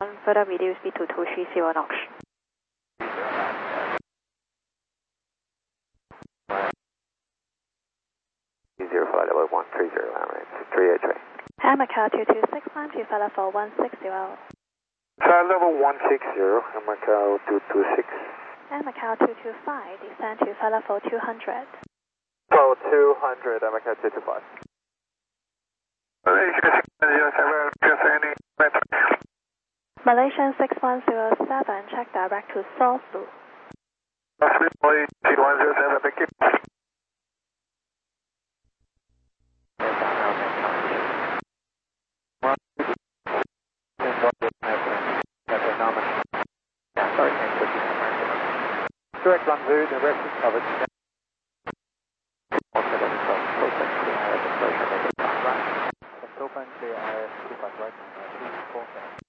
Further reduce speed to 230 knots. Flight level 130, Emirates 38. Macau 226, climb to flight level 160. Flight level 160, Macau 226. Macau 225, descend to flight level 200. Level 200, Macau 225. Malaysian 6107, check direct to South Loop. 6107, thank you. Direct rendezvous, the rest is covered. Open clear IS 25 right, 347.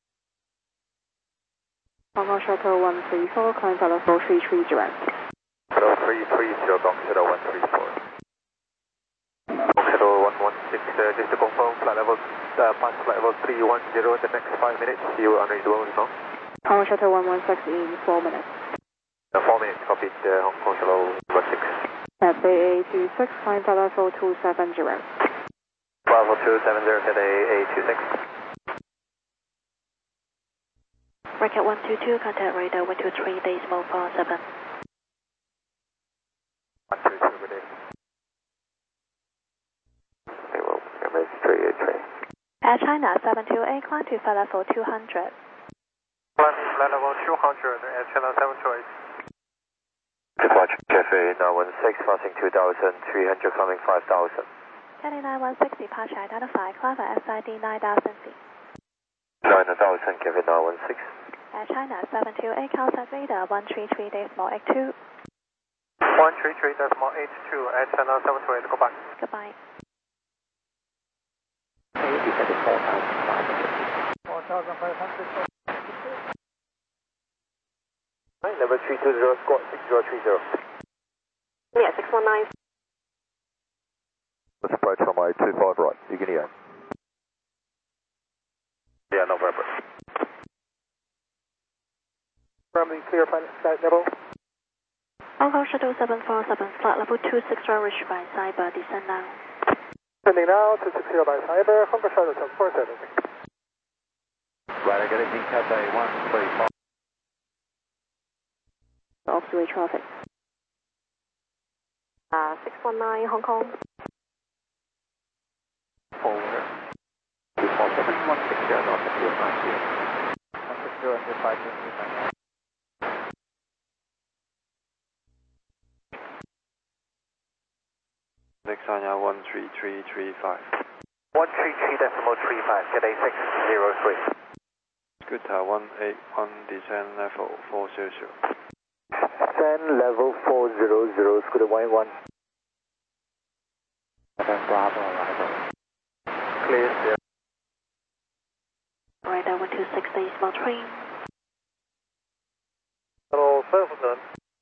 Hong Kong Shuttle 134, climb flight level 330. Hello 330, Gong Shuttle 134. Gong Shuttle 116, just to confirm, flight level 310 in the next 5 minutes. See you on reasonable now. Hong Kong Shuttle 116 in 4 minutes. 4 minutes, copied, Hong Kong Shuttle 16. Bay A26, climb flight level 270. Level 270, Cathay A26. Rocket 122, contact radar 123, decimal 47. 122, good day. Emirates 383. Air China 728, climb to flight level 200. Flight level 200, Air China 728. Departure Cathay 916, passing 2,300, coming 5,000. Cathay 916, departure identified, climb at SID 9,000 feet. 9,000, Cathay 916. Air China 728, contact radar 133, decimal 82. 133, decimal 82, Air China 728, go back. Goodbye. 4,500. Number 320, squawk 6030. Yeah, 619. Let's approach runway 25 right, beginning. Yeah, November. From the clear flight level. Hong Kong Shuttle 747, flight level 260, reached by Cyber, descend now. Descending now, 260 by Cyber, Hong Kong Shuttle 747. Right, I got a Cathay 134. Off-the-way traffic. 619 Hong Kong. Forward. 247, 160, not the field, 160, under 5 minutes. Next on 13335. 133.35, Cathay 603. Good, 181, descend level 400. Descend level 400, Scooter 181. Bravo, arrival. Clear, yeah. Radar 126, decimal 3. Hello, 7.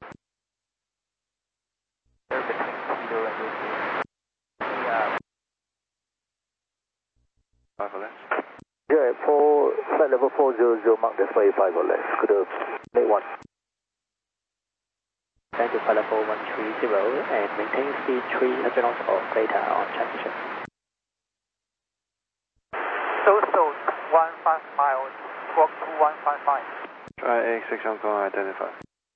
Five or less. Yeah, flight level 400, mark display 5 or less. Scooter 81. Thank you, flight level 130 and maintain speed 300 knots or greater on transition. So 15 miles, squawk 2155. Try A6 Hong Kong identified.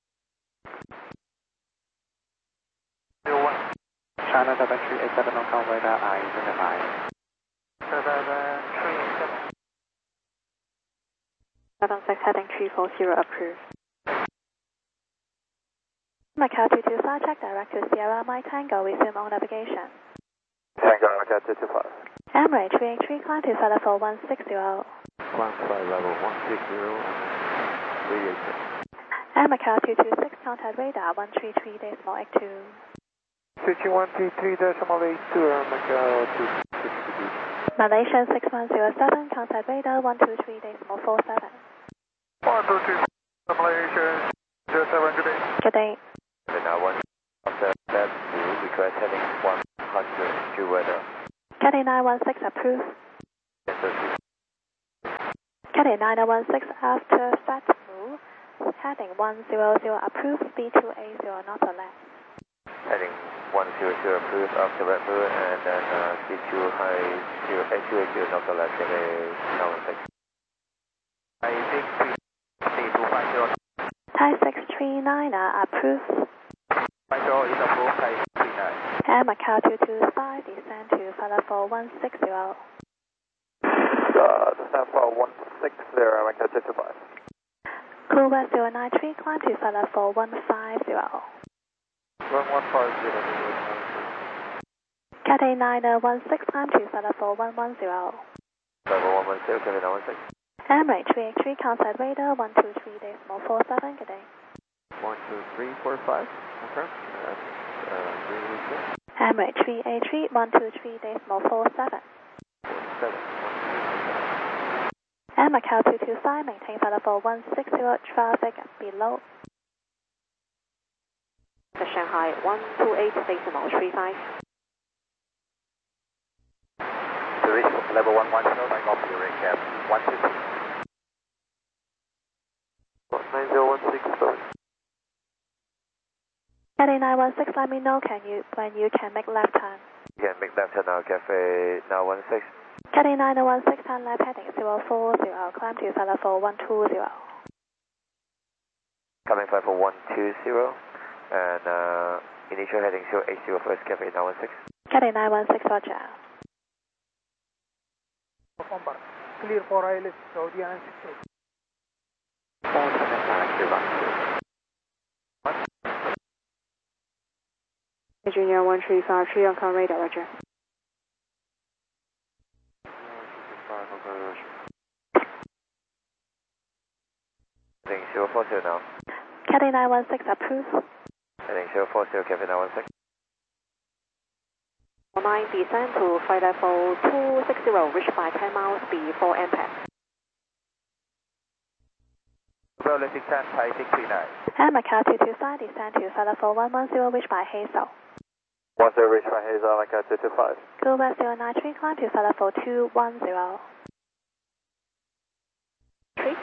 01. China 7387 Hong Kong radar identified. 7387. 76 heading 340 approved. Macau 225, check direct to Sierra Mike Tango, resume on navigation. Tango, Macau 225. Emirates 383, climb to flight level 160. Climb flight level 160 and 386. Macau 226, contact radar 133, decimal 82. 3133 decimal 82, Macau 260. Malaysian 6107, contact radar 123, decimal 47. 123, Malaysia 07, good day. Good day. Now one after that, request heading 100 due weather. Cathay 916 approved. Cathay 9016 after set move, heading 100 approved, speed 280 not left. Heading 100 approved after red move, and then speed 280 not left, Cathay 916. I think 3250. Thai 639 approved. Control is approved, Thai 639. And Macau 225, descend to Flight level 160. Descend for 160, Macau 225. Cool West 093, climb to Flight level 150. 1150. Cathay 916, climb to Flight level 110. Level 110, Cathay 916. Emirates 383, contact radar 123.47, good day. 12345, confirm. Emirates 383, 123.47. 47. And Macau 225, maintain flight level 160, traffic below. The Shanghai 128.35. To reach level 110, take off your recap 150. 9016, sorry. Cathay 916, let me know when you can make left turn. You can make left turn now, Cathay 916. Cathay 916, turn left heading 040, climb to flight level 120. Coming flight for 120, and initial heading 080 first, Cathay 916. Cathay 916, roger. Clear for ILS, Saudi and 68. 475, Junior 135, on call radar, roger. Heading 040 now. Cathay 916, approved. Heading 040, Cathay 916. 9 descend to flight level 260, reach by 10 miles before impact. Relative 10, Thai 639. And Macau 225, descend to flight level 110, reach by Hazel. 10 reach by Hazel, Macau 225. Cool West 093, climb to flight level 210. 3.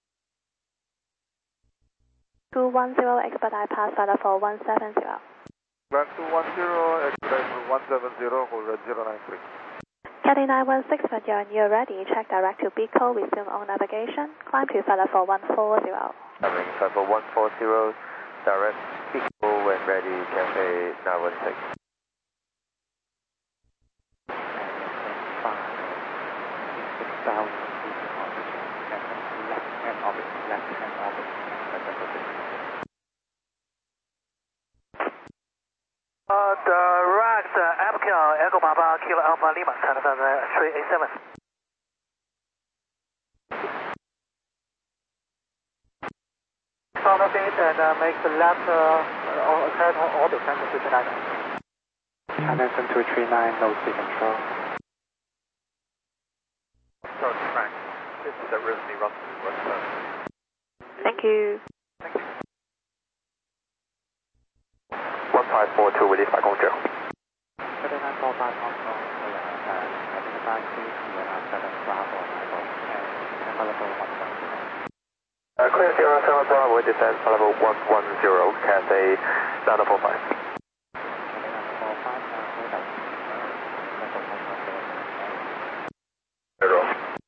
210, expedite past flight level 170. Back to 10, expedite to 170, hold at 093. Cathay 916, when you're ready, check direct to Bico, resume on navigation, climb to flight level 140. Coming flight for 140, direct Pico when ready, Cathay 916. 6,000 feet in orbit, left-hand orbit, left-hand orbit. Direct Epicon Echo Papa Kilo Alpha Lima, Sanatan 387. Sound of it and make the left head orbit, China 239. China 239, no speed control. Approach Frank. This is a Risley Russell, West Coast. Thank you. 1542, release by Gongzhou. Cathay 945, on call, identify please, Bravo, and level 110. Clear 07 Bravo, descend for level 110, Cathay 945. Zero.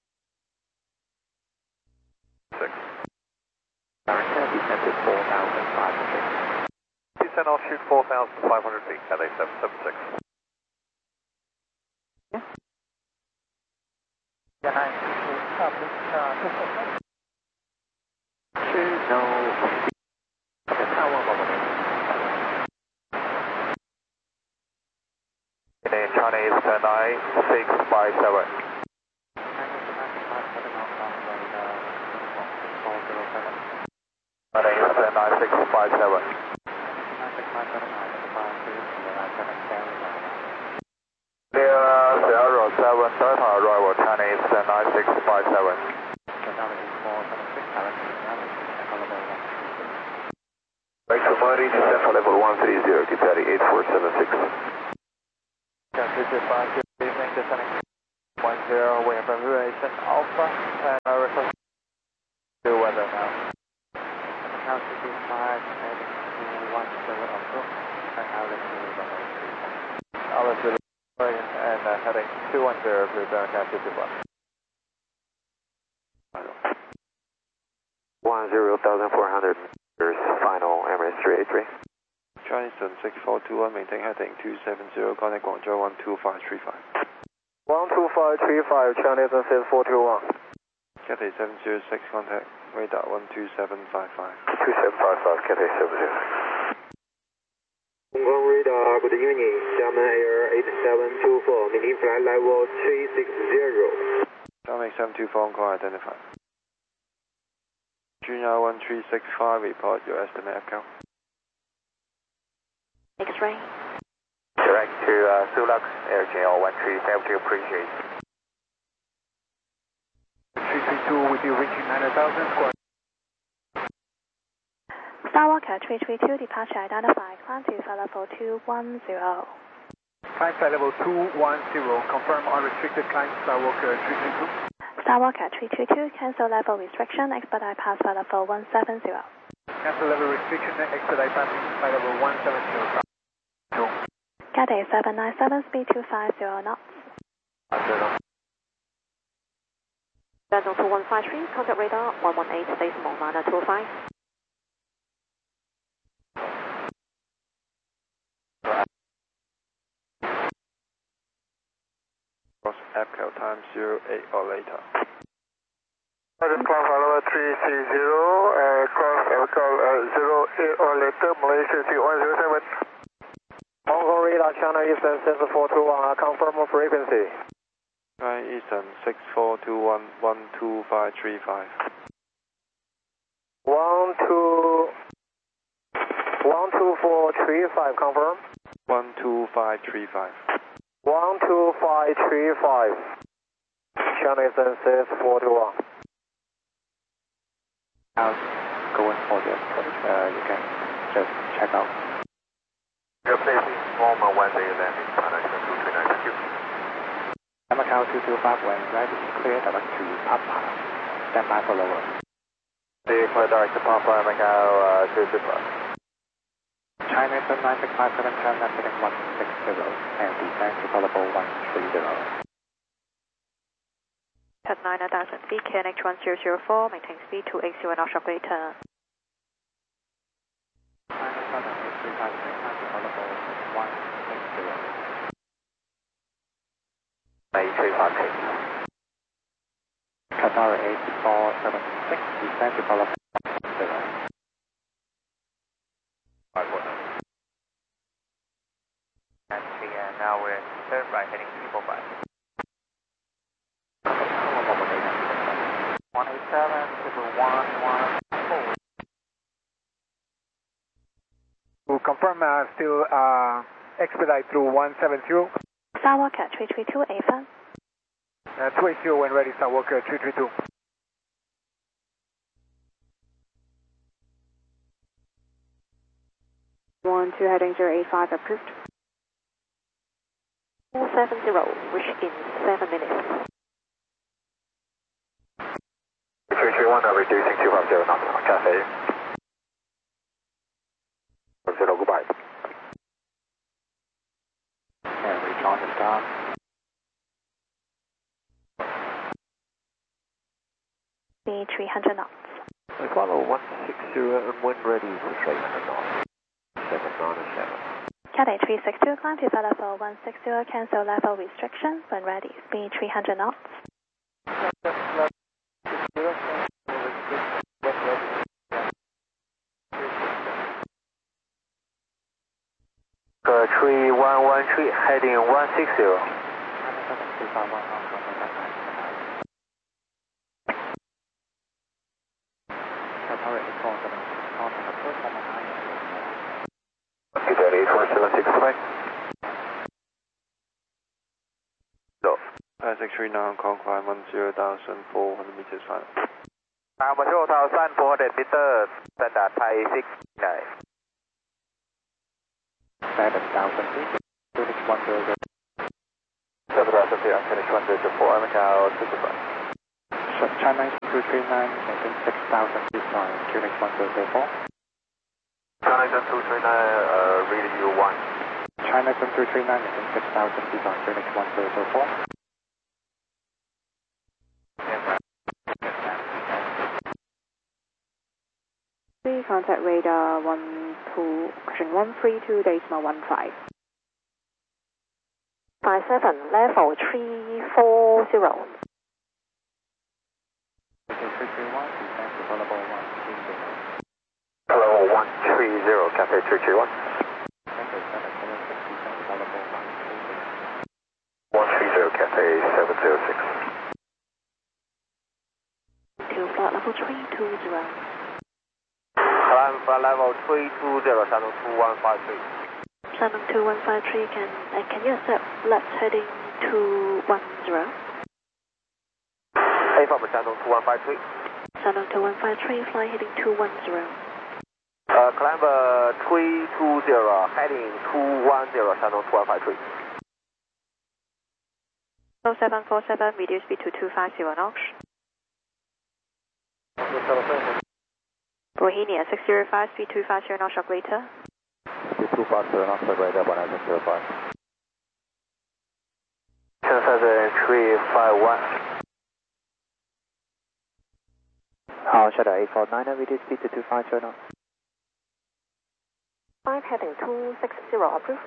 6. Descend to 4,500. Descend offshoot 4,500 feet, Cathay 776. Yeah, 9. No. The tower In Chinese 9657. Chinese 9657. Sierra 07 Delta arrival, Chinese 9657. Make some money, descend for level 130, keep that 8476. This is 5 evening, descending 10, we have evaluation Alpha, and request 210, prepare catch 55. 10,400 meters, final Emirates 383. Chinese 6421, maintain heading 270, contact Guangzhou 12535. 12535, Chinese 6421. Cathay 706, contact radar 12755. 2755, Cathay 70. Hong Kong radar, good evening, Xiamen Air 8724, meeting flight level 360. Xiamen 724, Hong Kong identified. Junior 1365, report your estimate FCAL. X-ray. Direct to Sulux, AirJL 1372, appreciate. 332 with you reaching 9,000 square. Skywalker 332, departure identified. Climb to flight level 210. Climb flight level 210, confirm unrestricted climb Skywalker 332. Skywalker 322, cancel level restriction, expedite past flight level 170. Cancel level restriction, expedite passing flight level 170. Cathay 797, speed 250 knots. Daniel 2153, contact radar 118, decimal 9025. Cross FCAL time 08 or later. Climb flight level 330, cross FCAL 08 or later, Malaysia 3107. Hong Kong radar, China Eastern 6421, confirm frequency. China Eastern 6421, 12535. 12435, confirm. 12535. 12535. China Eastern 6421. Going for the approach, you can just check out. Please inform when they land in China Eastern 239, thank you. Macau 225 when ready, clear direct to Papa. Stand by for lower. Clear direct to Papa, Macau 225. China 965 turn left heading 160 and descend to level 130. At 9,000 feet, KNH 1004, maintain speed 280 and offshore greater. China 765 to level 160. 8356. Qatar 8476, descend to level 160. And now we're third right heading 345. 187 to 114. To confirm, still expedite through 170. Skywalker 332, AFN. 280 when ready, Skywalker 332. 12 heading 085 approved. 470, reach in 7 minutes. 331, reducing 250 knots, Cathay. 0, goodbye. And reach on the star. Speed 300 knots. Follow 160 and when ready for 300 knots. 797. Cathay 362, climb to flight level 160, cancel level restriction, when ready, speed 300 knots. 3113, heading 160. Qatar 8476, no. X3 now, Hong Kong climb 10,400 meters final. 10,400 meters, standard Thai 69. 7,000 feet, Phoenix 100. 7,000 feet, Phoenix 104, Macau 225. China 239, maintain 6,000 feet on Phoenix 104. China 239, reading you 1. China 239, maintain 6,000 feet on Phoenix 104. contact radar 132.15. 57, level 340. Level 130, Cafe 331. 130, Cafe 706. To flight level 320. Climb flight level 320, Shandong 2153. Shandong 2153, can you accept left heading 210? A from Shandong 2153. Shandong 2153, fly heading 210. Climb 320, heading 210, Shandong 2153. 0747, reduce speed to 250 knots. Bohemia 605, speed 250 knots or greater. Speed 250 knots or greater, 105. 351. How Shadow 849, reduce speed to 250 knots. 5 heading 260, approved.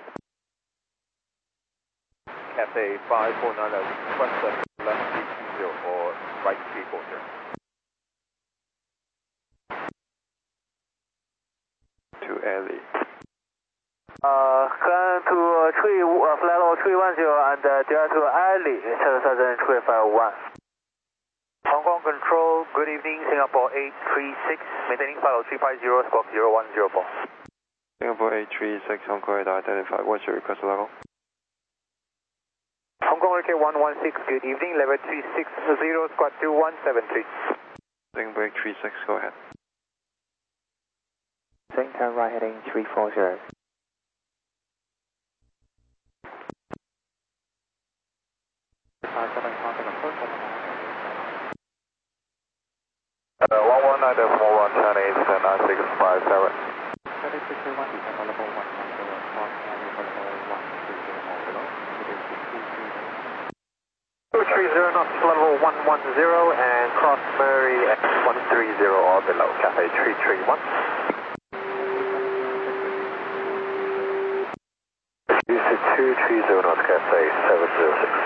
Cafe 549, request left 320 or right 340. To Ellie. Climb to flight level 310 and direct to Ali, 7351. Hong Kong Control, good evening, Singapore 836, maintaining flight level 350, squawk 010 ball. Singapore 836, Hong Kong radar identified. What's your request level? Hong Kong RK 116, good evening, level 360, squawk 2173. Singapore 836, go ahead. Same turn right heading 340. Uh, 119.41 Chinese 9657. 230 knots, level 110 and cross Murray at 130 or below, Cafe 331. Use 230 knots, Cafe 706.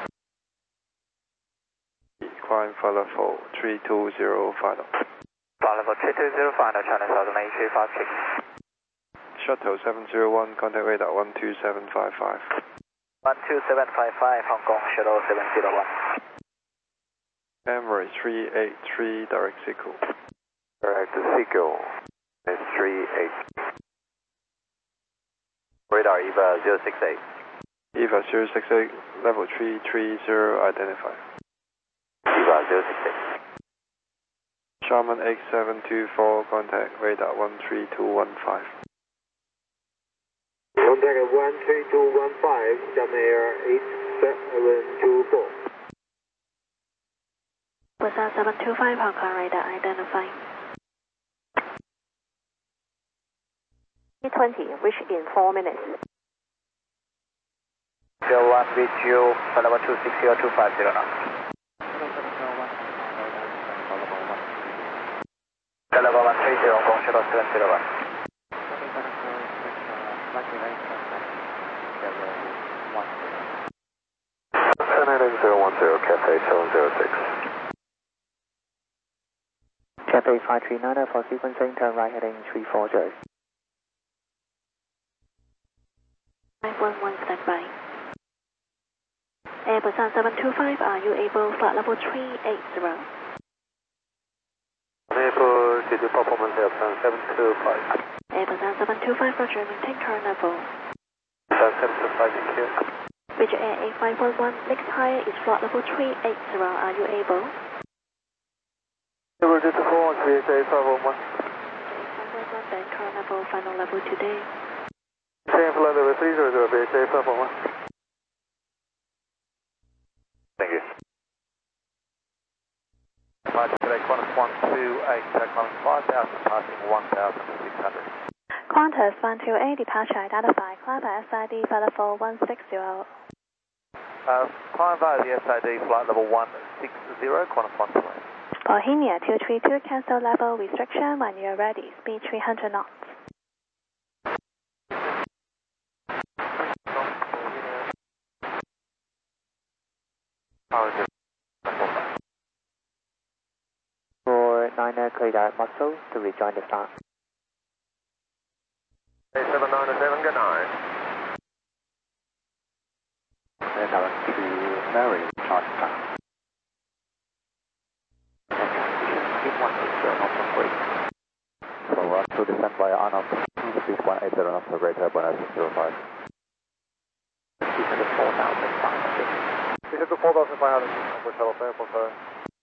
Climb flight level 320 final. Flight level 320 final, China Southern 8356. Shuttle 701, contact radar 12755. 12755, Hong Kong Shuttle 701. Emirates 383, direct Sequel. Direct to Sequel is 38. Radar EVA 068. EVA 068, level 330, identified. EVA 068. Sharman 8724, contact radar 13215. Contact 13215, Xiamen Air 8724. Busan 725, Hong Kong radar identifying. 20, reach in 4 minutes. 01 with you, flight level 260 or 250 now. Flight level 130, Hong Kong Shuttle 701. 010, Cafe 706. Cafe 539 for sequencing, turn right heading 340. 511 standby. Busan 725, are you able flight level 380? Enable to performance airplane 725. Busan 725, roger, maintain current level. Busan 725, thank you. Bridge Air 8511, next higher is flight level 380, are you able? Able to perform VSA 511. 511, then current level, final level today. Same flight level 300, VSA 511. Thank you. Departure today, Qantas 128, climbing 5,000, passing 1,600. Qantas 128, departure identified, climb by SID, flight level 160. Climb via the SID, flight level 160, Qantas 128. Bohemia 232, cancel level restriction when you are ready. Speed 300 knots. For Niner, clear direct muscle to rejoin the start. 797, good night. Then direct to Mary, charge start. So up to descend via on-off, speed 180 knots, rate 105. Descend to 4,500. Descend to 4,500, number shuttle fare, confirm.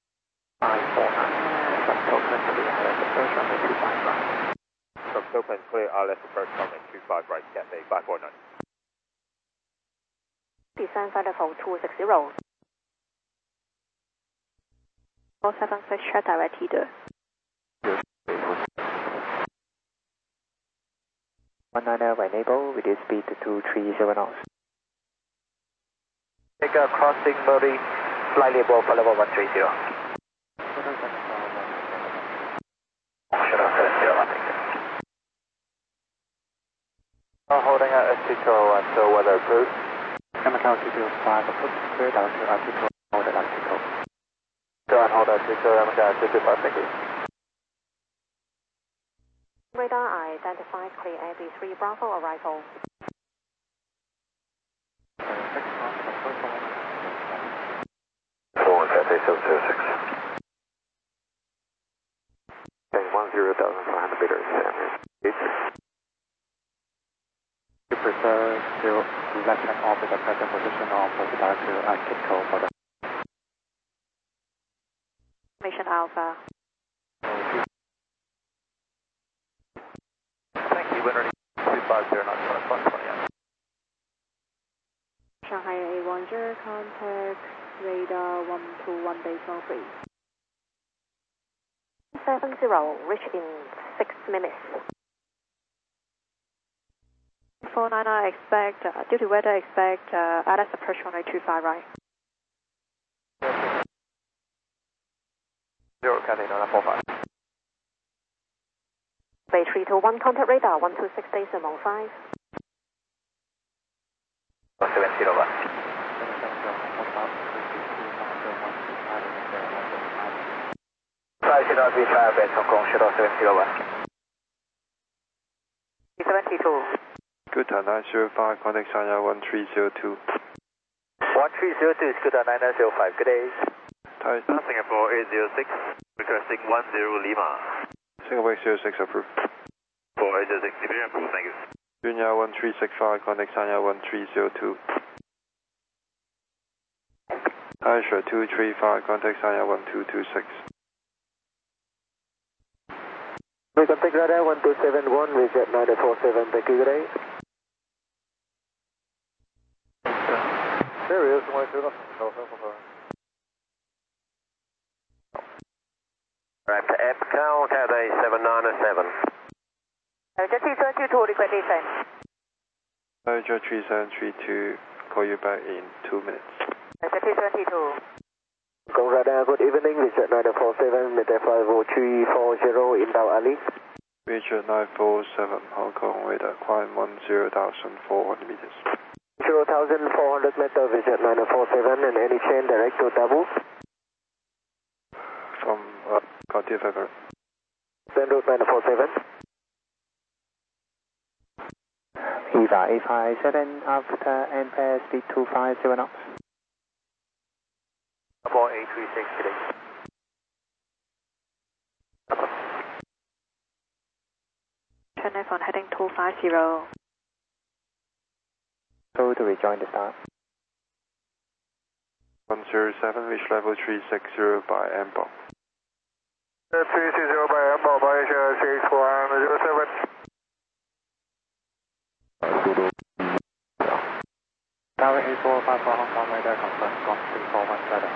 549, subtoken to the RS approach on the 25 right. Subtoken clear RLS approach runway 25 right, Cathay 549. Descend flight level 260. 476, check direct T2. 19 enable, reduce speed to 230 knots. Take a crossing Murray, slightly above for level 130. Holding at ST201 until weather approved. Chemical 205, approach clear direct to RT2, hold at RT2. Go on, hold at ST201, ST25, thank you. Radar identified clear AB3 Bravo arrival. Cathay 706. Okay, 10,500 meters. You prefer to left-hand orbit the present position or proceed direct to RT2 for the Mission Alpha. Thank you, winner 250, not 120. Shanghai A10, contact radar 121 base 13. 70, reach in 6 minutes. 499, expect, due to weather, expect RS approach runway 25 right. 0 Cathay 945. Bay 321, contact radar 126 decimal 5. 70 left. Flight should not be firebase Hong Kong, shuttle 70 left. 72. Scooter 905, contact Sanya 1302. 1302, Scooter 9905, good day. Thai Singapore 806, requesting 10 Lima. Singapore 806 approved. 4806, very approved, thank you. Junya 1365, contact Sanya 1302. Aisha 235, contact Sanya 1226. We contact radar 1271, reject 947, thank you, good day. There he is, 180 knots, confirm. Right, EPCAL, Cathay 797. Jet T32 request descent. Aisha 3732, call you back in 2 minutes. Jet T32. Hong radar, good evening, reject 947, midday flight 340, inbound Ali. Richard 947, Hong Kong radar, climb 10,400 meters. 0,400 meters, reject 947, and any chain direct to double. From Cartier Feather. Then route 947. EVA 857 after Ampere speed 250 knots. About 836 today. Turn left on heading 250. So to rejoin the start. 107, reach level 360 by Ambo. 360 by Ambo, by 6107. Tower 845 for Hong Kong radar confirm, Golf 3417.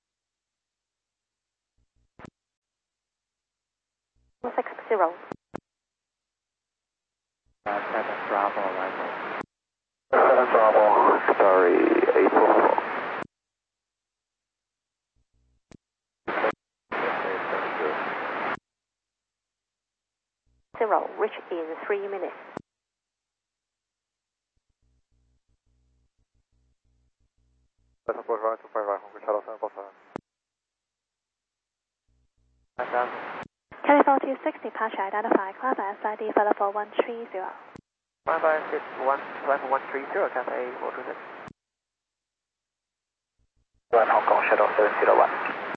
160. 7 Bravo arrival. 7 Bravo, sorry, 844. reach in 3 minutes. Support 255, Hong Kong Shuttle 747. California 26 departure identified, climb SID flight level 130. Climb by 130, Cathay 426. 1 Hong Kong Shuttle 701.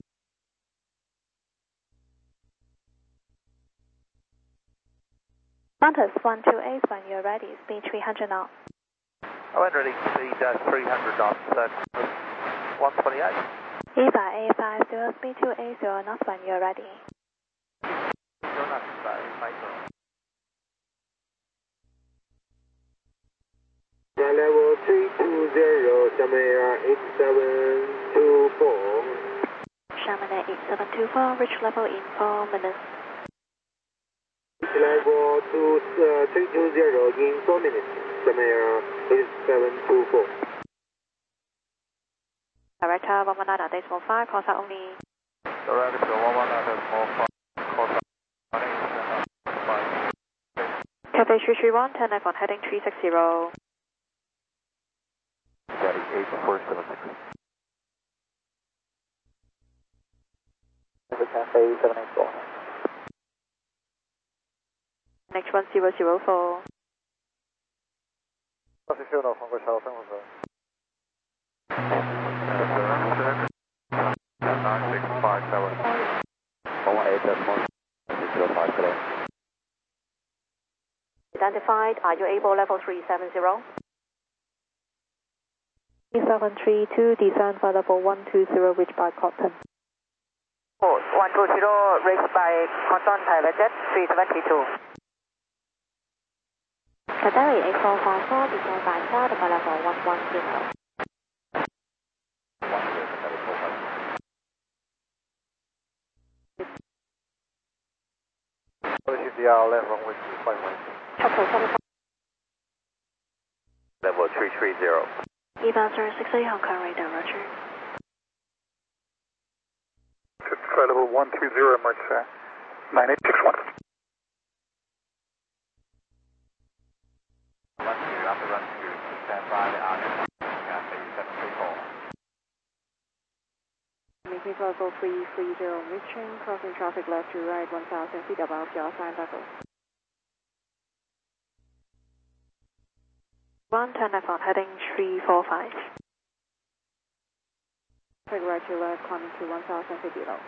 Qantas 128 when you're ready, speed 300 knots. I went ready, speed 300 knots, 128. EVA A50, speed 280 knots when you're ready. Flight level 320, Xiamen Air 8724. Xiamen Air 8724, reach level in 4 minutes. Level 320 in 4 minutes. Xiamen Air 8724. Director 119.5, call sign only. Director 119.5, call sign. Cathay 331, turn left on heading 360. Daddy 8476. Cathay 784. Next 1004. Traffic field of Hong Kong Shuttle 747. 9657. 118.605 today. Identified, are you able level 370? 3732, descend flight level 120, reach by Cotton. 120, reached by Cotton Pilot Jet 372. Cathay 8454, descend by Cloud, flight level 110. left runway 251. Level 330. EVA 068 Hong Kong radar, roger. Flight level 120, March 9861. Run to stand by the RF, Cathay 734. Making flight level 330, reaching, crossing traffic left to right 1000 feet above your assigned level. 1, turn left on heading 345. Take right to left, climbing to 1000 feet below.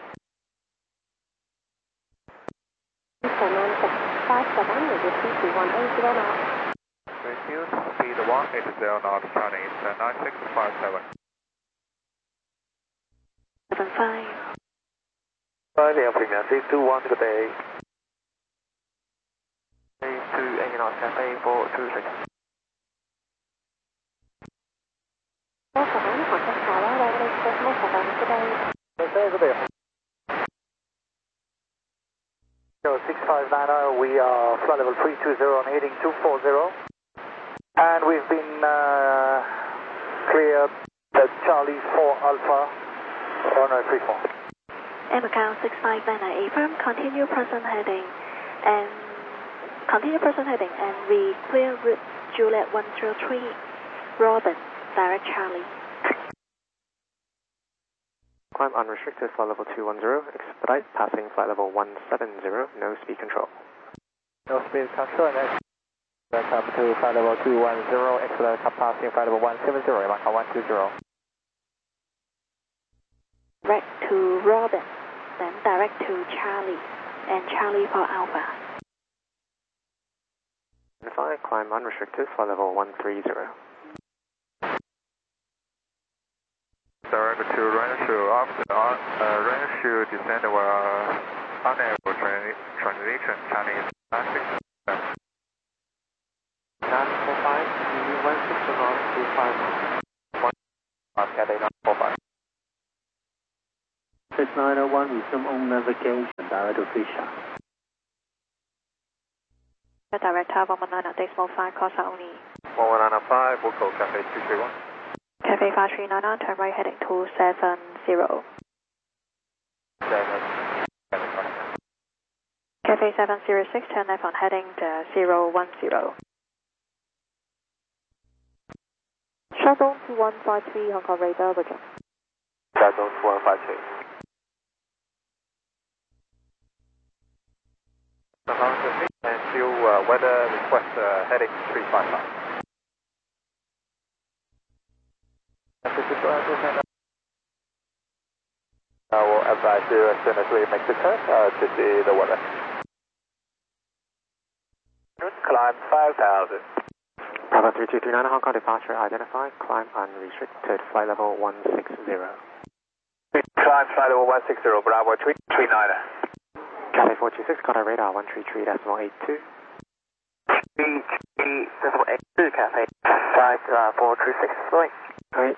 957, reducing to 180 knots. Reduce speed 180 knots, Chinese 9657. 75. Air Premier 321, good day. 328 knots, Cathay 426. 47, contact tower, runway 47, good day. Good day. 6590, we are flight level 320 on heading 240. And we've been cleared the Charlie 4 Alpha, runway 34. Macau 6599, affirm, continue present heading and we clear route Juliet 103, Robin, direct Charlie. Climb unrestricted, flight level 210, expedite, passing flight level 170, no speed control. No speed control, next. Welcome to flight level 210, expedite, passing flight level 170, Macau 120. Direct to Robin, then direct to Charlie, and Charlie for Alpha. Climb unrestricted, flight level 130. Direct to Renshaw, after Renshaw descend were unable transition Chinese 967. 945, 160 Cathay 945. 6901, resume on navigation, direct to Fisher. Director 119.5, call sign only. 119.5, we'll call Cathay 231. Cathay 5399, turn right heading 270. Cathay Cathay 706, turn left on heading 010. Shuttle 2153, Hong Kong radar, roger. Shuttle 2153. And you weather request heading 355. I will advise you as soon as we make the turn to see the weather. Climb 5000. Bravo 3239, Hong Kong departure identified, climb unrestricted, flight level 160. Climb flight level 160, Bravo 339. Cathay 426, got a radar 133.82. 3.82, Cathay 436, going. Great.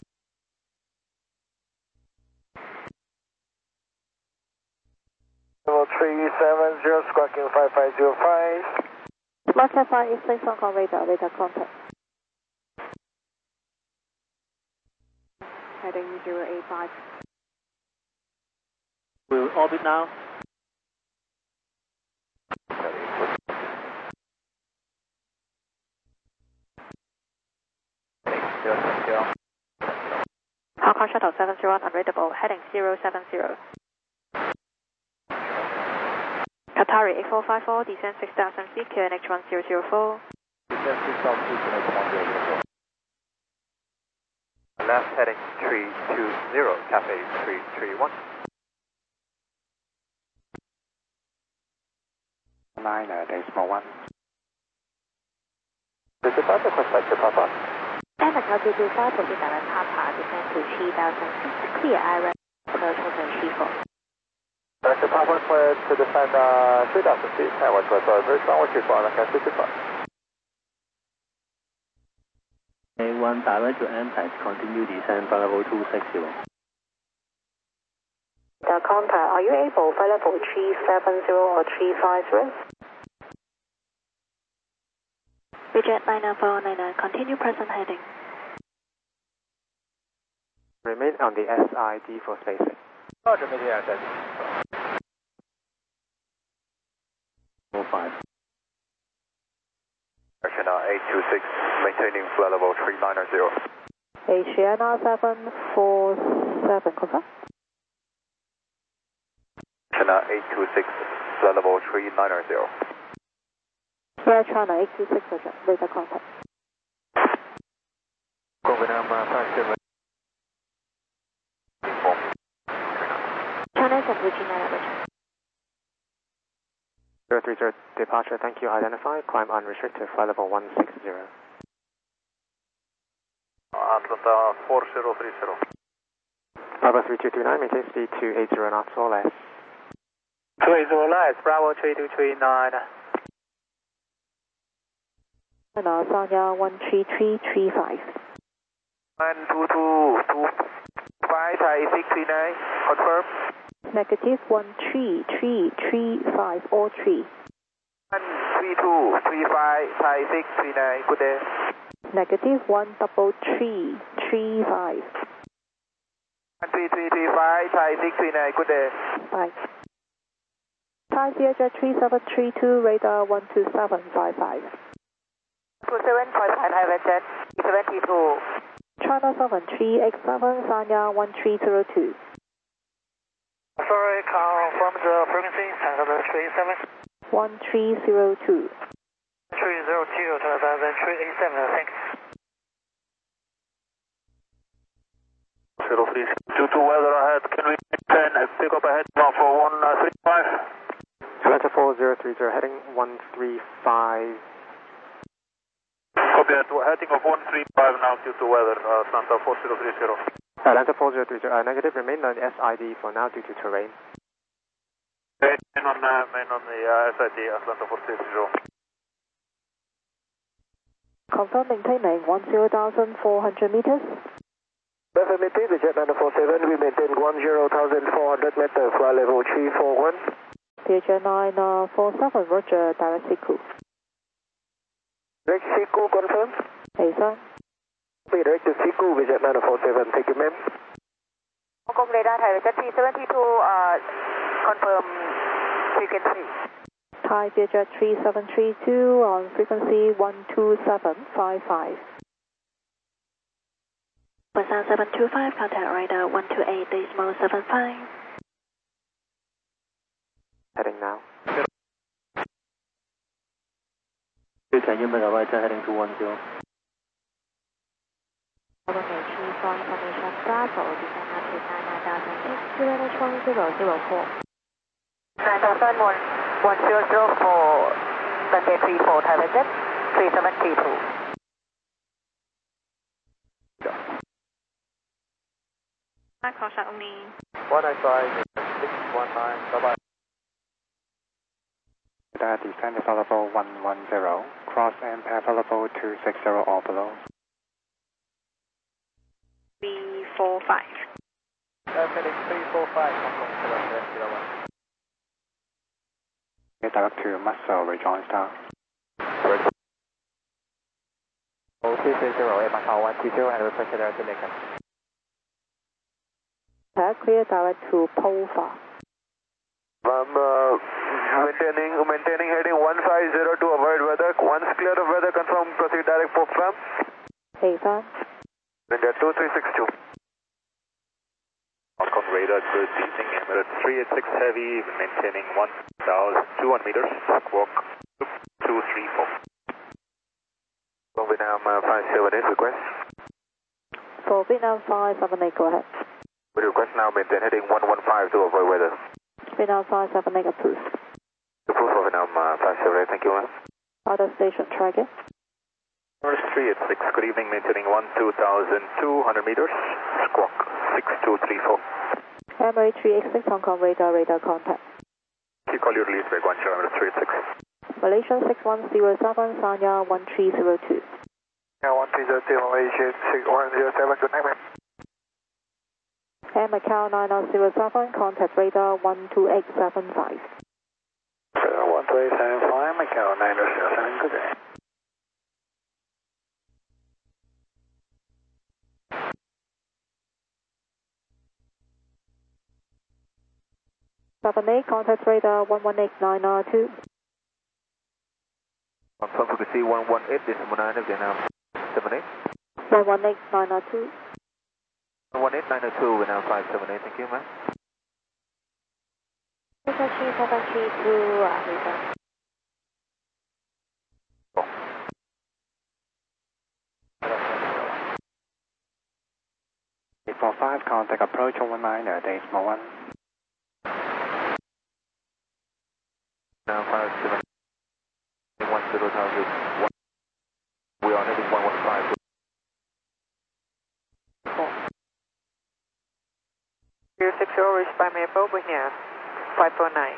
Level 370, squawking 5505. Master 586, Hong Kong radar, radar contact. Heading 085. We'll orbit now. Hong Kong Shuttle 701, unreadable, heading 070. Qatari 8454, descend 6000 feet, QNH 1004. Descend 6,000 feet, QNH 1004. Left heading 320, Cathay 331. 9.1. This is the question, Papa. Amazon 225, proceed direct Papa, descend to 3000 feet, clear IRA, approach hotel Chico. Director Papa, clear to descend 3000 feet, and what's the first one, what's your phone, I can 55. A1 direct to Impact, continue descend flight level 260. The contact, are you able flight level 370 or 350? Reject 99499, continue present heading. Remain on the SID for spacing. Roger, media SID. 05. China 826, maintaining flight level 390. Asiana 747, confirm. China 826, flight level 390. Air China 826, roger, radar contact. Copenhagen 57. China and Virginia, roger. 030, departure, thank you, identified, climb unrestricted, flight level 160. Atlanta 4030. Bravo 3229, maintain speed 280 knots or less. 280 less, Bravo 3239. China Sanya 13335. 12225, Thai 639, confirm. Negative 13335, all 3. 13225, Thai 639, good day. Negative 13335. 13325, Thai 639, good day. Bye. Thai CHF 3732, radar 12755. 2755, Thai Westjet, 72. China 73X7, Sanya 1302. Sorry, confirm the frequency, Tango 37. 1302. 302, 387, thanks. 03, 22 weather ahead, can we maintain pick up ahead for 135? Atlanta 4030, heading 135. Copy that, heading of 135 now due to weather, Atlanta 4030. Atlanta 4030, negative, remain on the SID for now due to terrain. Main on the SID, Atlanta 4030. Confirm maintaining 10,400 meters. Affirmative, the Jet 947, we maintain 10,400 meters, flight level 341. Jet 947, roger, direct Siku. Direct Siku, confirm. Hey, sir. Direct to Siku, Jet 947, thank you, ma'am. Hong Kong radar, Thai Jet 372, confirm frequency. Thai Vietjet 3732 on frequency 12755. 17725, contact radar 128.75. Heading now. 210 Megabyte heading to 10. Urban H for information, Bravo, descend altitude 99,000 2004. 9001, 1004, Sunday 34, Thai Vietjet 3732. Contact only. 195, 619, bye-bye. Descend available 110, cross and available 260 or below. 345. Heading 345, Hong Kong 701. Direct to Muscle, rejoin star. Ready. 230, Macau 120, and request direct to Lincoln. Clear direct to Pofa. Maintaining heading 150 to avoid weather. Once clear of weather, confirm proceed direct for firm. Hey, firm. India 2362. Hong Kong radar, good evening. Emirates 386 heavy, maintaining 1,021 meters. Squawk 234. Vietnam 578, request. For Vietnam 578, go ahead. We request now maintain heading 115 to avoid weather. Vietnam 578 approved. Approved for Vietnam 578, thank you, ma'am. Out of station tracking. Emirates 386, good evening, maintaining 2,200 meters. Squawk 6234. Emirates 386, Hong Kong radar contact. You call your release back 1 Emirates 386. Malaysia 6107, Sanya 1302. Yeah, 1302, Malaysia 6107, good night, ma'am. Air Macau 9007, contact radar 12875. 12875, Macau 9007, good day. Seven eight, contact radar 1189R2. Confirm frequency 118.9 Vietnam 78. 1189R2. 118.902 Vietnam 578, thank you, ma'am. 732, return. For 5, contact approach 19.1. Now 57 10,000. We are heading 115. 060, reach by Maple, Virginia 549.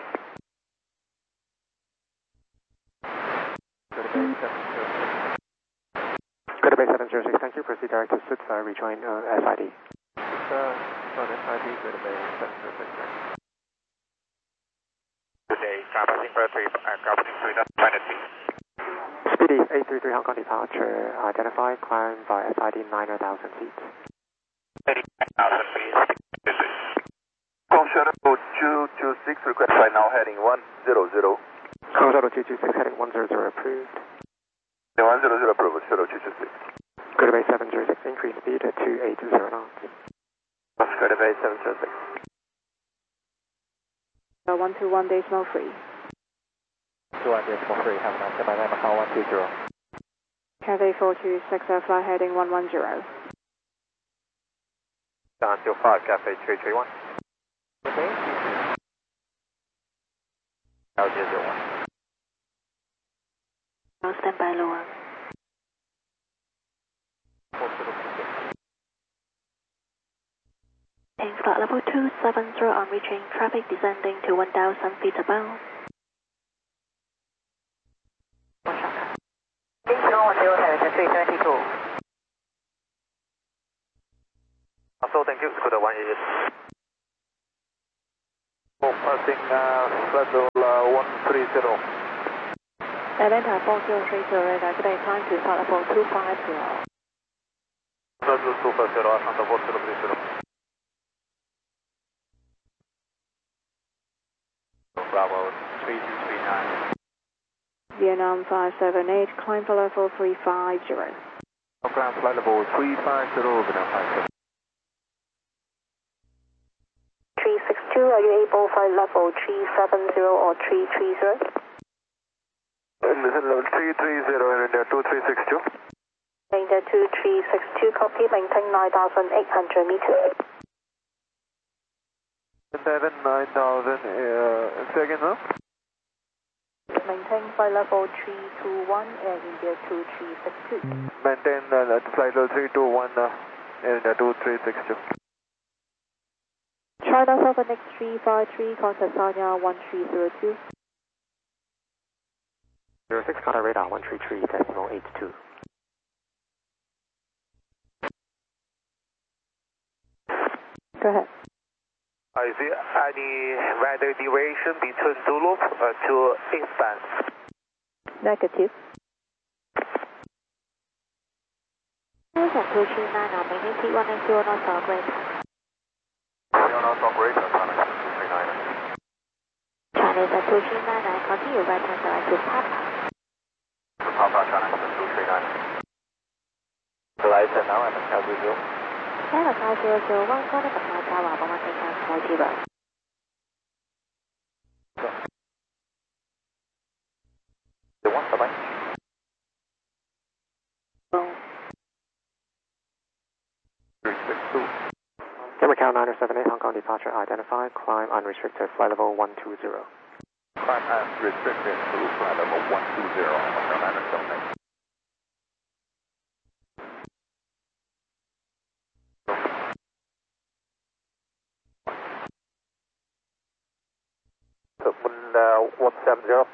Good Bay 706, thank you. Proceed direct to Sudsa, rejoin SID. SID, Good Bay 706. Good day, passing for 3, crossing 3, Speedy 833 Hong Kong departure, identified, climb by SID 9,000 feet. 89,000 feet. Hong Shuttle 226, request right now heading 100. Hong Shuttle 226, heading 100, approved. 100 approved, Shuttle 226. Good Bay 706, increase speed to 280 knots. Good Bay 706. 121.3. 21.3, have a nice day, by name, Macau 120. Cathay 426, flight heading 110. Down to 5, Cafe 331. Okay. LJ 01. No standby lower. In flight level 270 on reaching traffic descending to 1,000 feet above. So thank you, Scooter 188. Passing level 130. Atlanta 4030, radar, good day, climb to flight level 250. Level 250, Atlanta 4030. Bravo 3239. Vietnam 578, climb for level 350. Ground flight level 350, Vietnam 578. 362, are you able flight level 370 or 330? Listen, level 330 and 2362. Maintain 2362, copy, maintain 9,800 meters. 9,000, second, huh? Maintain flight level 321 and India 2362. Maintain flight level 321 and 2362. China 7X353, contact Sanya 1302. 06, contact radar 133.82. Go ahead. Is there any weather deviation between Zulu to eastbound? Negative. Cruise 239, maintain 3180 knots operator. Knots operator, China 239. Chinese 239, continue right hand direct to Papa. Papa, China 239. License now, I'm at Zulu. China 5001, contact Papa Tower 1140. The one, bye-bye. Boom. 362. Macau 978, Hong Kong departure identified, climb unrestricted, flight level 120. Climb unrestricted to flight level 120, Macau 978. So, 170.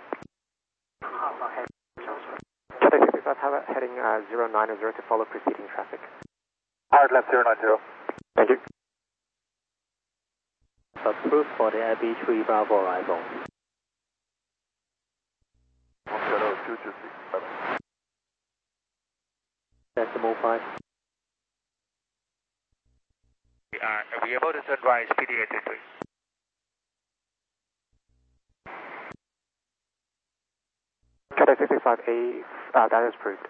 Cathay 65, heading 090 to follow preceding traffic. Hard left 090. Thank you. Approved for the AB3 Bravo arrival. 10226, bye-bye. Decimal 5. Are we able to turn right, speed 833? Cathay 65A, that is approved.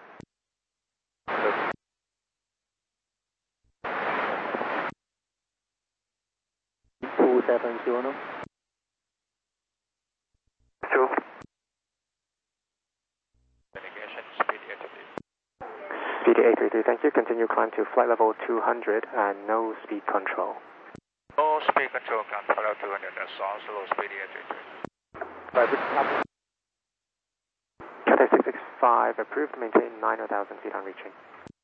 Two 270. Two. Speed 833, thank you. Continue climb to flight level 200 and no speed control. No speed control, climb flight level 200, that's also low speed 833. Cathay 665 approved, maintain 9,000 feet on reaching.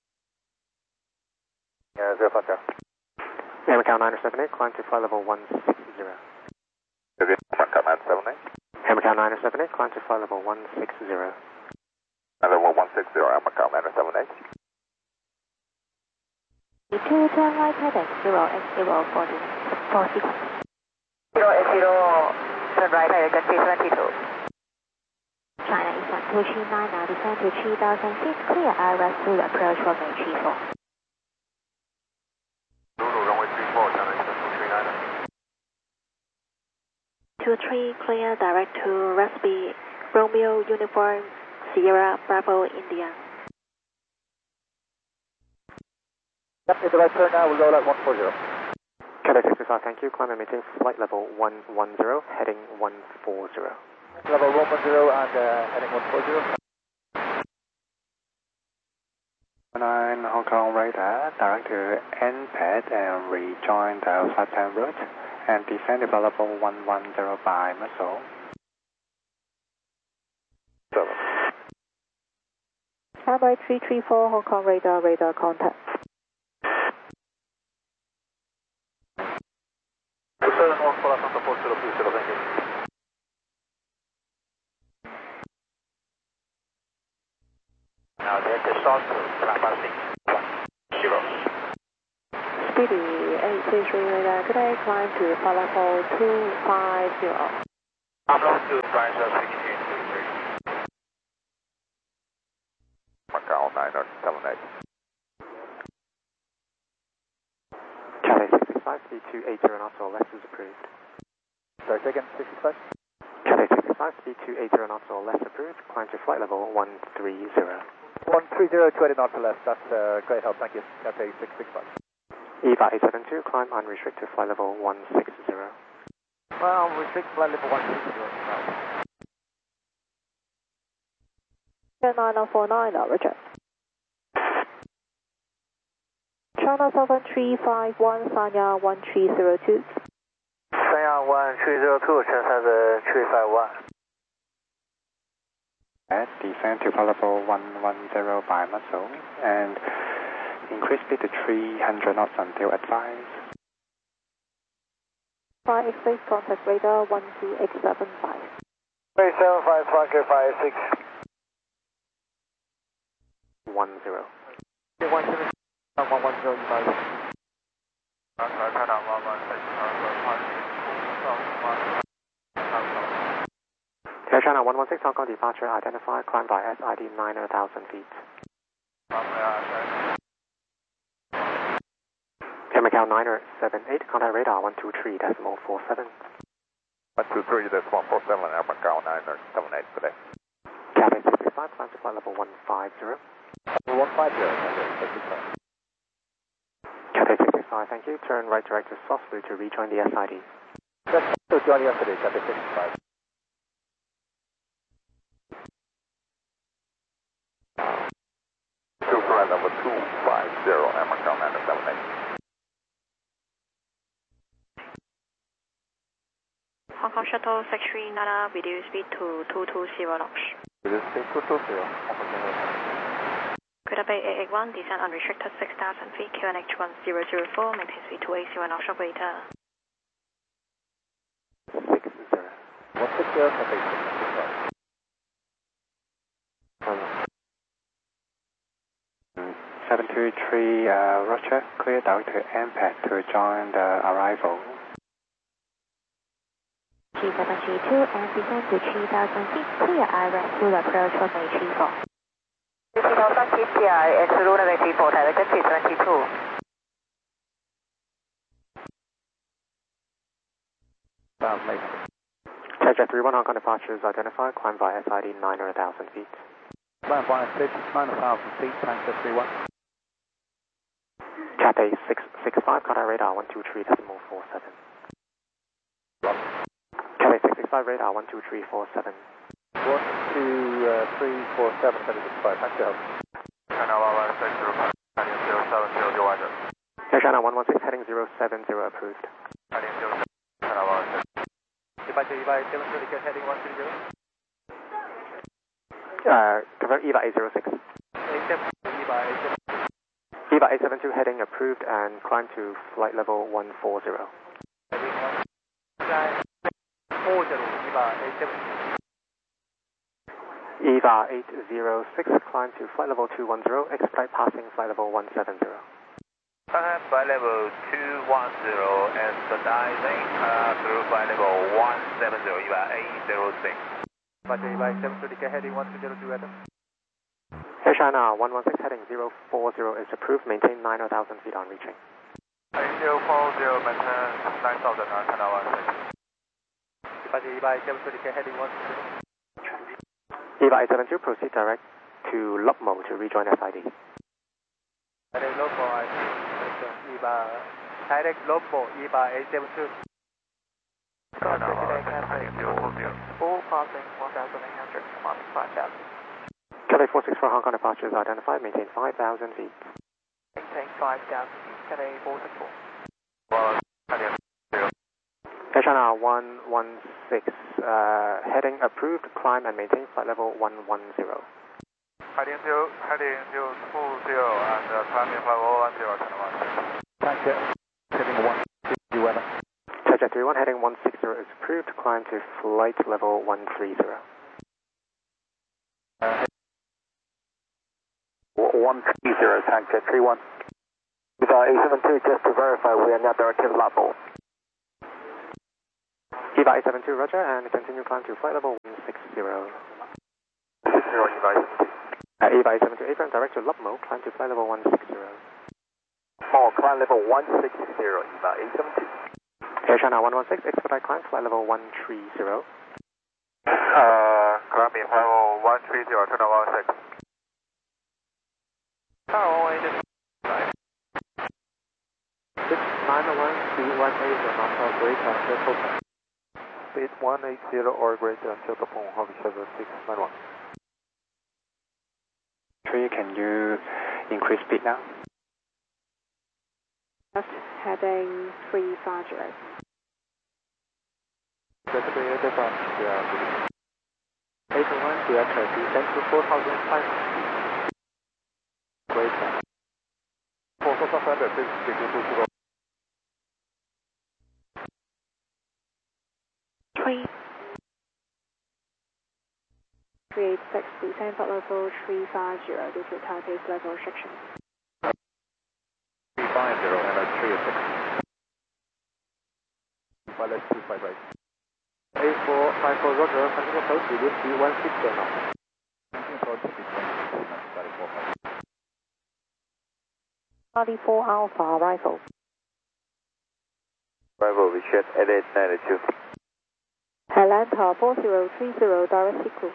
Yeah, 050. Macau 978, climb to flight level 160. Okay, Macau 978. Macau 978, climb to flight level 160. Level 160, Macau 978. 2 turn right heading 080 40. 40. 080, turn right heading 322. China Eastern 239, now descend to 3,000 feet, clear IRS through approach runway 34. Zulu, runway 34, China Eastern 239. 23, clear direct to Raspberry Romeo Uniform Sierra Bravo India. Yep, it's the right turn now, we'll roll at 140. Cathay 65, thank you. Climb and maintain flight level 110, heading 140. Level 110 and heading 140. 9 Hong Kong radar, direct to NPAD and rejoin the flight plan route and descend to level 110 by muscle. 7. Standby 334, Hong Kong radar, radar contact. Now there's the short to Bravo 610. Speedy 833 radar, good day, climb to flight level 250. Bravo 2, Bravo 6833. Macau 978. Cathay 65, speed 280 knots or less is approved. Sorry, second 65. Cathay 65. identify, speed 280 knots or less approved, climb to flight level 130. 130, 20 knots or less, that's great help, thank you. Cathay 665. EVA 872, climb unrestricted flight level 160. Well, restrict flight level 160. Right. 9049, Roger. China 7351, Sanya 1302. Sanya 1302, China 7351. Descend to flight level 110 by muscle and increase speed to 300 knots until advised. 5X6 contact radar 12875. 375 Striker 56. 10. 110, you guys. Air China 116, Hong Kong departure identified, climb by SID 9,000 feet. Air Macau 978, contact radar 123.47. 123.47, Air Macau 978 today. Cathay 665, climb to flight level 150. 150, Cathay 665, thank you. Turn right direct to Sosbu to rejoin the SID. That's to join yesterday, Cathay 665. To flight level 250, Air Macau 978. Hong Kong Shuttle 63 Nana, reduce speed to 220 knots. Reduce speed 220. Bay 881, descend unrestricted 6,000 feet, QNH 1004, maintain speed 280 knots, operator. 60. 160, Cathay 665. 723, Roger, clear direct to MPAD to join the arrival. G7G2 and descend to 3,000 feet, clear IRES full approach for May 34. 3,000 feet CI, and to Luna May 34, directed G72. Jet 31, Hong Kong departures identified, climb by SID 9,000 feet. Climb by SID 9,000 feet, Tanker 31. Cathay 665, contact radar 123.47. Cathay 665, radar 12347. 12347, Cathay 665, thank you. China 116, heading 070, Roger. Air China 116, heading 070, approved. Heading 070, China 116. EVA 872, heading 130. Confirm EVA 806. EVA 872, heading approved and climb to flight level 140. EVA 806, climb to flight level 210, expedite passing flight level 170. Flight level 210 and diving through flight level 170, EVA 806. EVA 872, heading 120 Adam. Air China 116, heading 040 is approved, maintain 9,000 feet on reaching. Heading 040, maintain 9,000, China 116. EVA 872, heading 120. EVA 872, proceed direct to Lupmo to rejoin SID. Direct Lupmo, EVA, direct Lupmo, EVA 872. Full passing 1,800, commanding 5,000. Cathay 464, Hong Kong departures identified, maintain 5,000 feet. Maintain 5,000 feet, Cathay 464. Air China 116, heading approved, climb and maintain flight level 110. Heading 020 and climbing flight level 110, China 116. Thank you. Heading 160 weather. Jet 31, heading 160 is approved, climb to flight level 130. 130, Tanker 31. EVA 872, just to verify we are not directed level. EVA 872, roger, and continue climb to flight level 160. 60, EVA 872. EVA 872, apron direct to Lupmo, climb to flight level 160. Oh, climb level 160, EVA 872. Air China 116, expedite climb, flight level 130. turn on 16. Tower 118. 691, speed 180, knots greater until total. Speed 180 or greater until the phone, Harvey Shuttle 691. 3, can you increase speed now? Left heading 350. Secretary departure, 81 director, descend to 4,500. Greater. 4,300, please begin to go. 386, descend flight level 350 due to Taipei's level restriction. 350 and 386. Let's 25 right. 8454 Roger, continue approach with speed 160 knots. Continue approach speed 160 knots, Charlie 45. Charlie 4 Alpha, arrival. Arrival, we shed 8892. Atlanta 4030, direct sequel.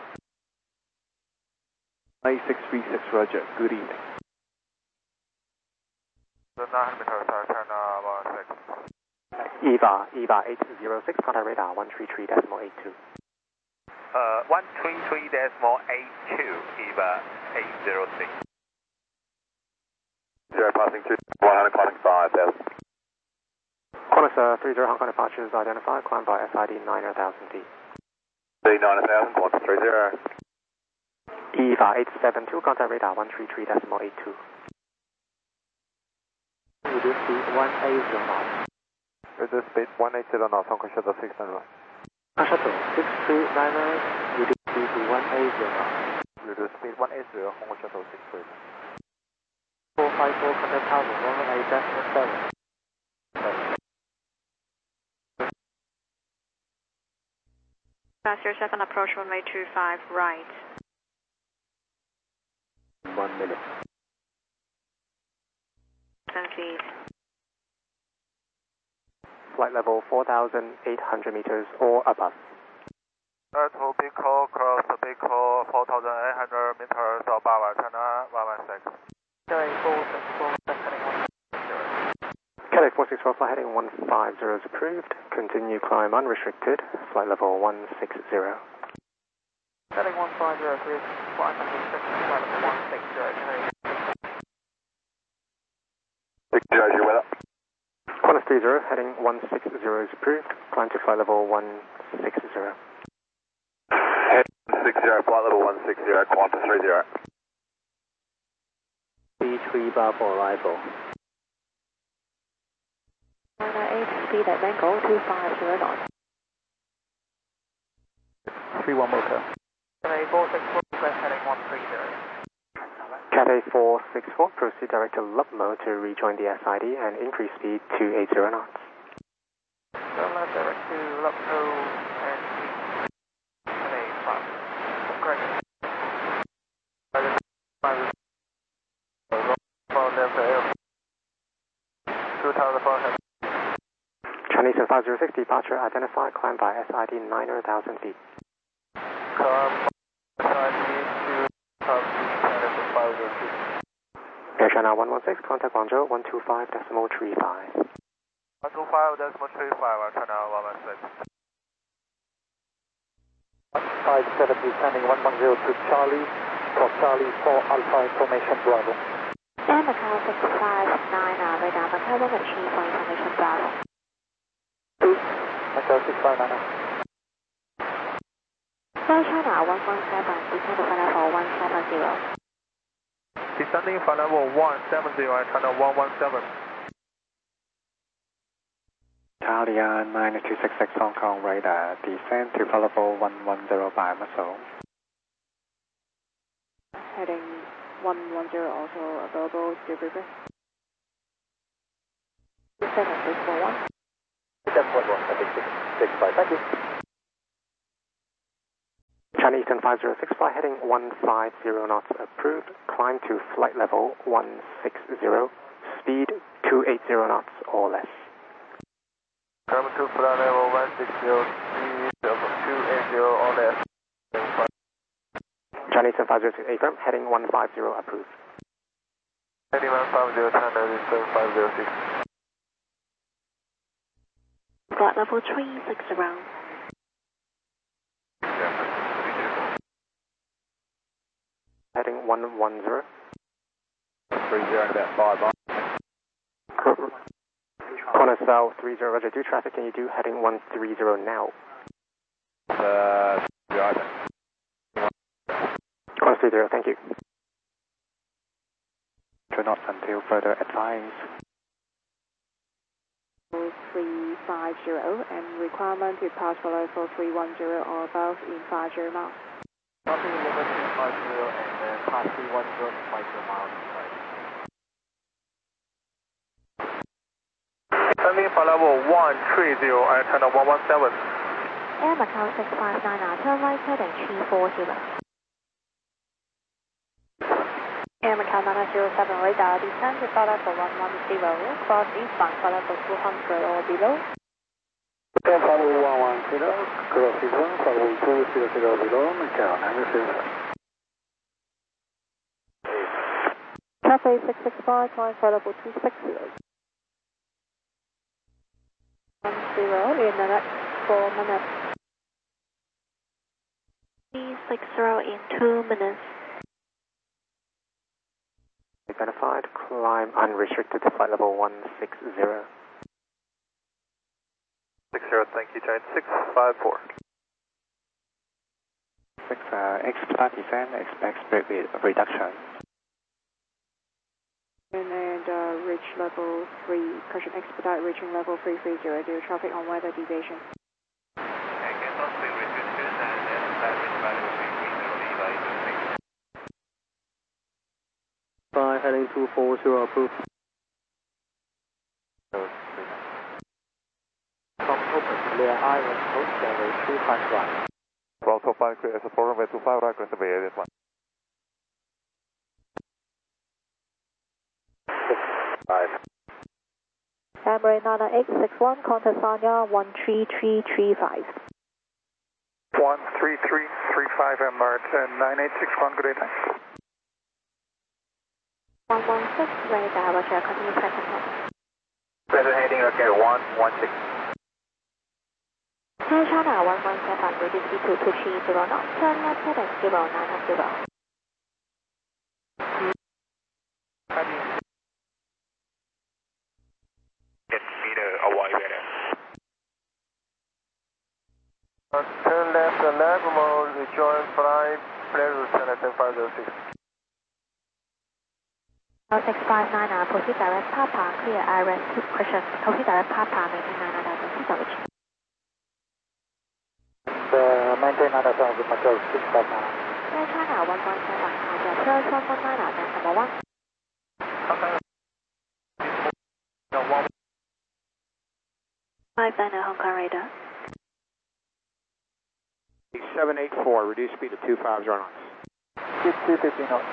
9636 Roger, good evening. The 900 meters, turn 16. EVA 806, contact radar 133.82. 133.82, EVA 806. 0 passing 100, climbing 5000. Qantas 30 Hong Kong departures identified, climb by SID 9,000 feet. 9000, 130. EVA 872, contact radar 133.82. Reduce speed 180 knots. Reduce speed 180 knots, Hong Kong Shuttle 691. Shuttle 6399, reduce speed to 180 knots. Reduce speed 180, Hong Kong Shuttle 631. 454, contact Tower 118.7. Passenger 7 approach runway 25 right. 1 minute. 10 feet. Flight level 4,800 meters or above. To Pico, cross the Pico, 4,800 meters above, turn 116. Cathay 464 flight heading 150 is approved. Continue climb unrestricted. Flight level 160. Heading 150, approved. Flight level 160. Roger, weather. Qantas 30, heading 160 is approved. Climb to flight level 160. Head 160, flight level 160, Qantas 30. B3 bar for arrival. 998, speed at Mango 250 knots. 31 motor. Cathay 464, heading 130. Cathay 464, proceed direct to Lupmo to rejoin the SID and increase speed to 80 knots. Turn left direct to Lupno and Cathay 5. Correct. Chinese and 506 departure identified, climb by SID 9,000 feet. Air China 116, contact Guangzhou 125.35. 125.35, turn 116. 570, descending 110 to Charlie, for Charlie 4 Alpha information Bravo. And Macau 659, radar Macau 1 achieve for information Bravo. Macau 659. Air China 117, descend to flight level 170. Descending flight level 170, turn 117. Italia 9266 Hong Kong radar, descend to flight level 110 by Muscle. Heading 110 also available to prepare. 7641. 7.1, I think 65, thank you. Chinese and 506 flight heading 150 knots approved. Climb to flight level 160. Speed 280 knots or less. Come to flight level 160, speed of 280 or less. Eastern 506 affirm, heading 150 approved. Heading 150, China Eastern 506. Flight level 360. Heading 110. 30 and about 5 miles. Corner South 30, roger, do traffic, can you do heading 130 now? Driver. 130, thank you. 2 knots until further advice. 350 and requirement to pass for level 310 or above in 50 miles. Copy, level 350 and then pass 310 50 miles. Landing for level 130 and turn 117. Air Macau 659, turn right heading 340. Air Macau 907 radar, descend to flight level 110, cross eastbound flight level 200 or below. Air level 110, cross eastbound flight level 200 below, Macau 907. Cathay 665, climb flight level 260. 10 in the next 4 minutes. 360 in 2 minutes. Identified, climb unrestricted to flight level 160. 60, thank you, Giant 654. 6, expect descent, expect speed reduction. And reach level 3, caution expedite reaching level 330 due to traffic on weather deviation. By heading 240 approved. From open, clear island coast level 251. Also 5 clear, support runway 25 right, crest Bay Area 1. 5. Emirates 9861, contact Sanya 13335. 13335 Emirates 9861, good day, thanks. 116 radar, roger, continue present hold. Present heading, okay, 116. Air China 117, reduce speed to 230 knots, turn left heading 090. Turn left and left mode, rejoin flight, flare route 506. 0659, proceed direct Papa, clear IRS 2 question, proceed direct Papa, maintain 9,000 feet altitude. Maintain 9,000 with Macau 659. Air China 117, contact approach 119, that's number 1. Okay. 590 Hong Kong radar. 784, reduce speed to 250 knots. 250 knots.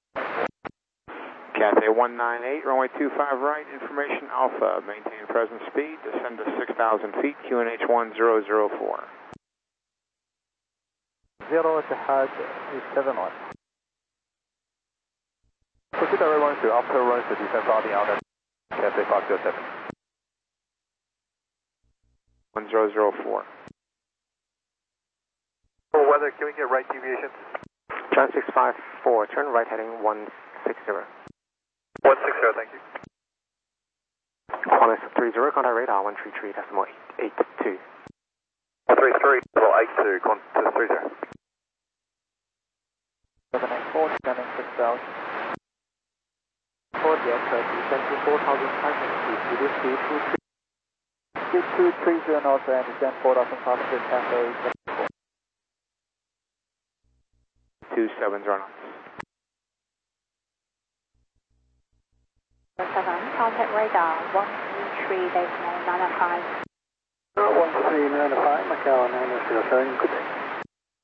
Cathay 198, runway 25 right, information Alpha, maintain present speed, descend to 6,000 feet, QNH 1004. 0 to hard is 7 knots. Proceed direct runs to after runs to descend starting out at Cathay 507. 1004. Weather, can we get right deviations? John 654, turn right heading 160. 160, thank you. Qantas 30, contact radar 133, decimal 82. 133, level 82, Qantas 30. 794, descending 6,000. 40 extra, descend to 4,500 feet, reduce speed to 2230 knots and descend 4,500 Cathay 27 knots. 7, contact radar 133.95. 1395, Macau 907, good day.